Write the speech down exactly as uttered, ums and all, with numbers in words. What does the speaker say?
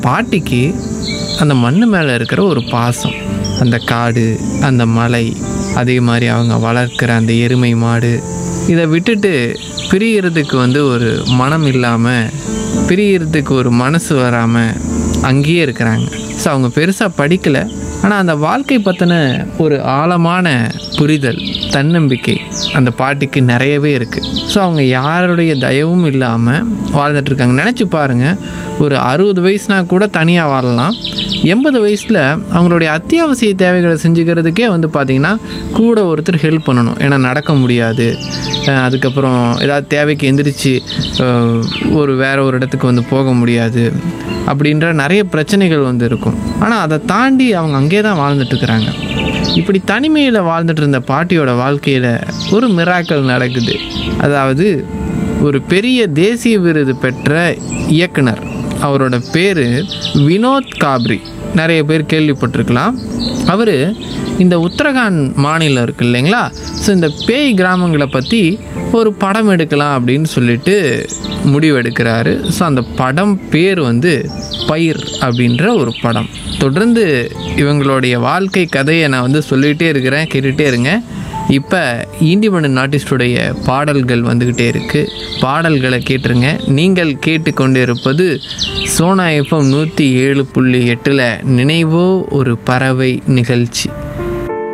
பாட்டிக்கு அந்த மண்ணு மேலே இருக்கிற ஒரு பாசம், அந்த காடு, அந்த மலை, அதே மாதிரி அவங்க வளர்க்குற அந்த எருமை மாடு, இதை விட்டுட்டு பிரியறதுக்கு வந்து ஒரு மனம் இல்லாமல், பிரியறதுக்கு ஒரு மனசு வராமல் அங்கேயே இருக்கிறாங்க. ஸோ அவங்க பெருசாக படிக்கலை, ஆனால் அந்த வாழ்க்கை பற்றின ஒரு ஆழமான புரிதல், தன்னம்பிக்கை அந்த பாட்டிக்கு நிறையவே இருக்குது. ஸோ அவங்க யாருடைய தயவும் இல்லாமல் வாழ்ந்துட்டுருக்காங்க. நினச்சி பாருங்கள், ஒரு அறுபது வயசுனா கூட தனியாக வாழலாம். எண்பது வயசில் அவங்களுடைய அத்தியாவசிய தேவைகளை செஞ்சுக்கிறதுக்கே வந்து பார்த்திங்கன்னா கூட ஒருத்தர் ஹெல்ப் பண்ணணும். ஏன்னா நடக்க முடியாது. அதுக்கப்புறம் ஏதாவது தேவைக்கு எந்திரிச்சு ஒரு வேறு ஒரு இடத்துக்கு வந்து போக முடியாது. அப்படின்ற நிறைய பிரச்சனைகள் வந்து இருக்கும். ஆனால் அதை தாண்டி அவங்க அங்கே தான் வாழ்ந்துட்டுருக்குறாங்க. இப்படி தனிமையில் வாழ்ந்துட்டு இருந்த பாட்டியோட வாழ்க்கையில் ஒரு மிராக்கல் நடக்குது. அதாவது ஒரு பெரிய தேசிய விருது பெற்ற இயக்குனர், அவரோட பேர் வினோத் காப்ரி, நிறைய பேர் கேள்விப்பட்டிருக்கலாம். அவர் இந்த உத்தரகாண்ட் மாநிலம் இருக்குது இல்லைங்களா, ஸோ இந்த பேய் கிராமங்களை பற்றி ஒரு படம் எடுக்கலாம் அப்படின்னு சொல்லிட்டு முடிவெடுக்கிறாரு. ஸோ அந்த படம் பேர் வந்து பயிர் அப்படின்ற ஒரு படம். தொடர்ந்து இவங்களுடைய வாழ்க்கை கதையை நான் வந்து சொல்லிகிட்டே இருக்கிறேன், கேட்டுகிட்டே இருங்க. இப்போ இண்டிபெண்டன்ட் ஆர்டிஸ்டுடைய பாடல்கள் வந்துக்கிட்டே இருக்குது, பாடல்களை கேட்டுருங்க. நீங்கள் கேட்டுக்கொண்டு இருப்பது சோனா எஃப்எம் நூற்றி ஏழு புள்ளி எட்டில் நினைவோ ஒரு பறவை நிகழ்ச்சி.